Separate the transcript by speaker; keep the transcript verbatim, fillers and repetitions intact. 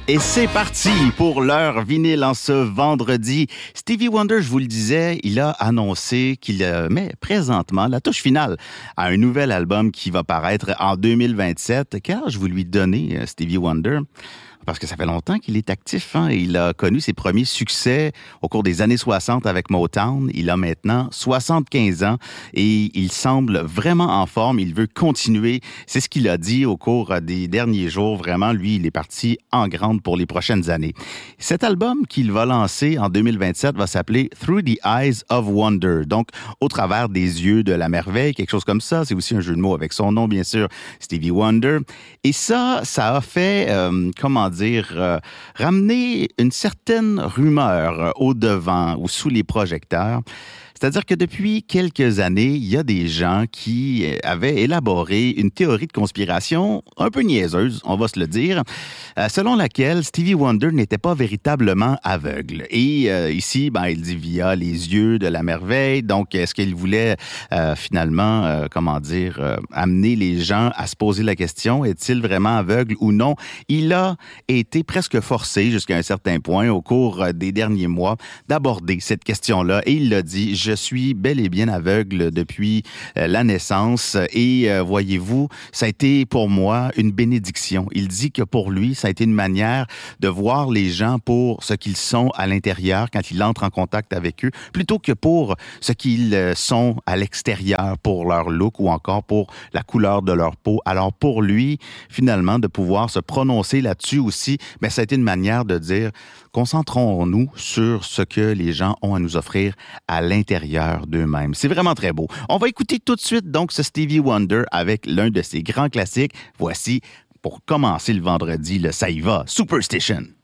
Speaker 1: Et c'est parti pour l'heure vinyle en ce vendredi. Stevie Wonder, je vous le disais, il a annoncé qu'il met présentement la touche finale à un nouvel album qui va paraître en deux mille vingt-sept. Quel âge vous lui donnez, Stevie Wonder? Parce que ça fait longtemps qu'il est actif. Hein? Il a connu ses premiers succès au cours des années soixante avec Motown. Il a maintenant soixante-quinze ans et il semble vraiment en forme. Il veut continuer. C'est ce qu'il a dit au cours des derniers jours. Vraiment, lui, il est parti en grande pour les prochaines années. Cet album qu'il va lancer en deux mille vingt-sept va s'appeler Through the Eyes of Wonder. Donc, au travers des yeux de la merveille, quelque chose comme ça. C'est aussi un jeu de mots avec son nom, bien sûr, Stevie Wonder. Et ça, ça a fait, euh, comment dire, dire, euh, ramener une certaine rumeur au devant ou sous les projecteurs. C'est-à-dire que depuis quelques années, il y a des gens qui avaient élaboré une théorie de conspiration un peu niaiseuse, on va se le dire, euh, selon laquelle Stevie Wonder n'était pas véritablement aveugle. Et euh, ici, ben, il dit via les yeux de la merveille. Donc, est-ce qu'il voulait euh, finalement, euh, comment dire, euh, amener les gens à se poser la question, est-il vraiment aveugle ou non? Il a été presque forcé jusqu'à un certain point au cours des derniers mois d'aborder cette question-là. Et il l'a dit, je suis bel et bien aveugle depuis euh, la naissance et euh, voyez-vous, ça a été pour moi une bénédiction. Il dit que pour lui, ça a été une manière de voir les gens pour ce qu'ils sont à l'intérieur quand il entre en contact avec eux, plutôt que pour ce qu'ils euh, sont à l'extérieur, pour leur look ou encore pour la couleur de leur peau. Alors pour lui, finalement, de pouvoir se prononcer là-dessus aussi, mais ça a été une manière de dire, concentrons-nous sur ce que les gens ont à nous offrir à l'intérieur d'eux-mêmes. C'est vraiment très beau. On va écouter tout de suite donc ce Stevie Wonder avec l'un de ses grands classiques. Voici, pour commencer le vendredi, le Ça y va, Superstition.